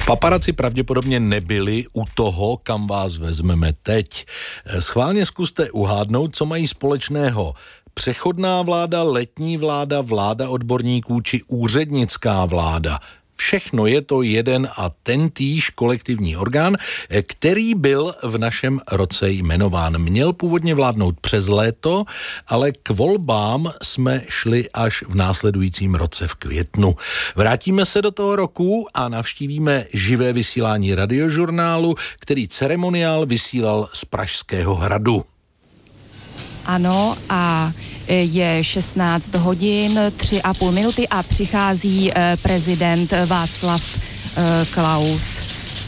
Paparazzi pravděpodobně nebyli u toho, kam vás vezmeme teď. Schválně zkuste uhádnout, co mají společného přechodná vláda, letní vláda, vláda odborníků či úřednická vláda. Všechno je to jeden a tentýž kolektivní orgán, který byl v našem roce jmenován. Měl původně vládnout přes léto, ale k volbám jsme šli až v následujícím roce v květnu. Vrátíme se do toho roku a navštívíme živé vysílání Radiožurnálu, který ceremoniál vysílal z Pražského hradu. Ano, a je 16 hodin, 3,5 minuty a přichází prezident Václav Klaus.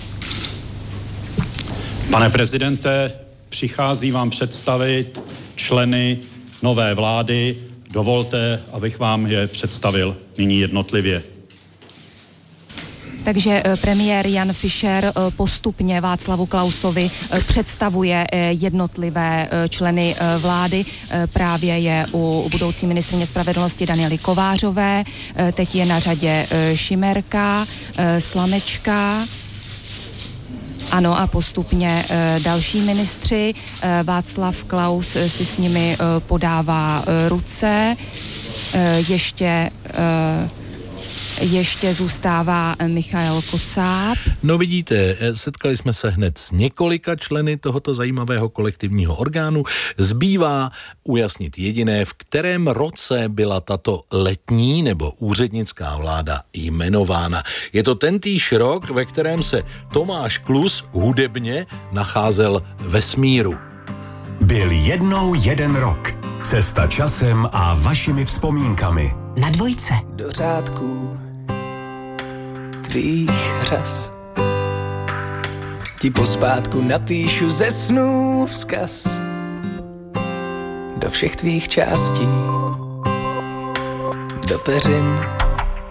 Pane prezidente, přichází vám představit členy nové vlády. Dovolte, abych vám je představil nyní jednotlivě. Takže premiér Jan Fischer postupně Václavu Klausovi představuje jednotlivé členy vlády. Právě je u budoucí ministryně spravedlnosti Daniely Kovářové, teď je na řadě Šimerka, Slamečka, ano, a postupně další ministři. Václav Klaus si s nimi podává ruce. Ještě zůstává Michael Kocáb. No vidíte, setkali jsme se hned s několika členy tohoto zajímavého kolektivního orgánu. Zbývá ujasnit jediné, v kterém roce byla tato letní nebo úřednická vláda jmenována. Je to tentýž rok, ve kterém se Tomáš Klus hudebně nacházel ve smíru. Byl jednou jeden rok. Cesta časem a vašimi vzpomínkami. Na dvojce. Do řádků tvých řas ti pospátku napíšu ze snů vzkaz do všech tvých částí, do peřin